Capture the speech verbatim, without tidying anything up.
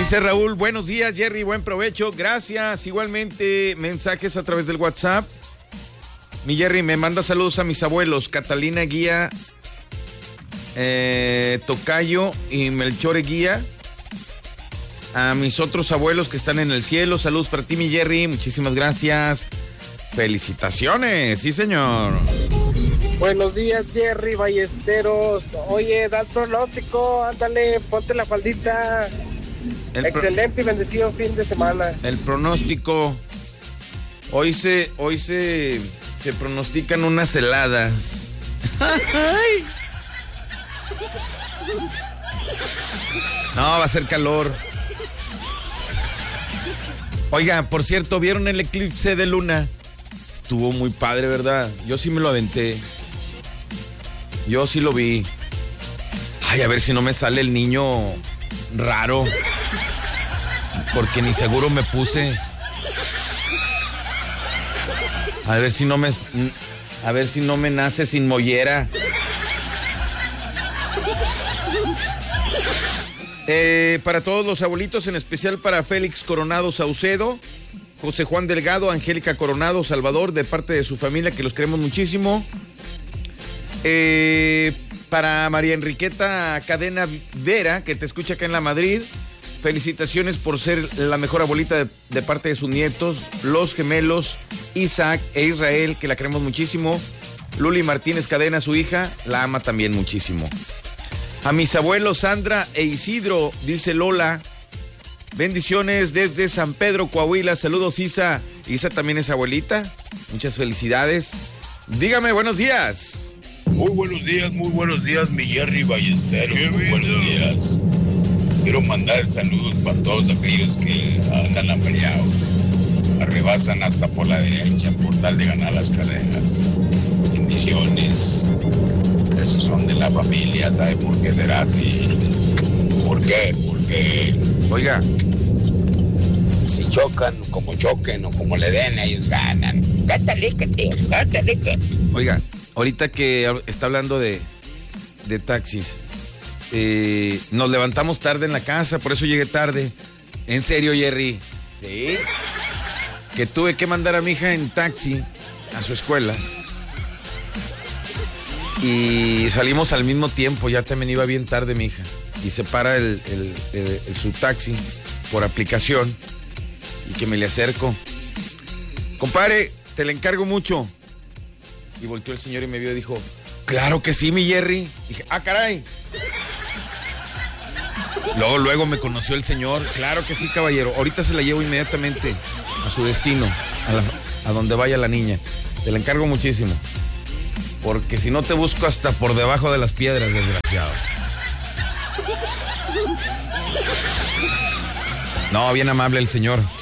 Dice Raúl, buenos días, Jerry, buen provecho. Gracias. Igualmente, mensajes a través del WhatsApp. Mi Jerry me manda saludos a mis abuelos, Catalina Guía, eh, Tocayo y Melchor Guía. A mis otros abuelos que están en el cielo. Saludos para ti, mi Jerry. Muchísimas gracias. Felicitaciones, sí, señor. Buenos días, Jerry Ballesteros. Oye, da el pronóstico, ándale, ponte la faldita. El Excelente pro... y bendecido fin de semana. El pronóstico. Hoy se, hoy se, se pronostican unas heladas. No, va a ser calor. Oiga, por cierto, ¿vieron el eclipse de luna? Estuvo muy padre, ¿verdad? Yo sí me lo aventé. Yo sí lo vi. Ay, a ver si no me sale el niño raro. Porque ni seguro me puse. A ver si no me... A ver si no me nace sin mollera. Eh, para todos los abuelitos, en especial para Félix Coronado Saucedo, José Juan Delgado, Angélica Coronado Salvador, de parte de su familia, que los queremos muchísimo. Eh, para María Enriqueta Cadena Vera, que te escucha acá en la Madrid, felicitaciones por ser la mejor abuelita de, de parte de sus nietos, los gemelos Isaac e Israel, que la queremos muchísimo. Luli Martínez Cadena, su hija, la ama también muchísimo. A mis abuelos Sandra e Isidro, dice Lola, bendiciones desde San Pedro, Coahuila. Saludos, Isa. Isa también es abuelita. Muchas felicidades. Dígame, buenos días. Muy buenos días, muy buenos días, mi Jerry Ballesteros. Muy buenos días. Quiero mandar saludos para todos aquellos que andan hambriados. Arrebasan hasta por la derecha por tal de ganar las carreras. Bendiciones. Esos son de la familia, ¿sabe por qué será así? ¿Por qué? Porque, oiga, si chocan, como choquen o como le den, ellos ganan. Cátalícate, cátalícate. Oiga, ahorita que está hablando de, de taxis, eh, nos levantamos tarde en la casa, por eso llegué tarde. En serio, Jerry. Sí. Que tuve que mandar a mi hija en taxi a su escuela. Y salimos al mismo tiempo, ya también iba bien tarde mi hija. Y se para el, el, el, el su taxi por aplicación y que me le acerco. Compadre, te le encargo mucho. Y volteó el señor y me vio y dijo, claro que sí, mi Jerry. Dije, ah, caray. Luego, luego me conoció el señor. Claro que sí, caballero. Ahorita se la llevo inmediatamente a su destino, a, la, a donde vaya la niña. Te la encargo muchísimo. Porque si no te busco hasta por debajo de las piedras, desgraciado. No, bien amable el señor.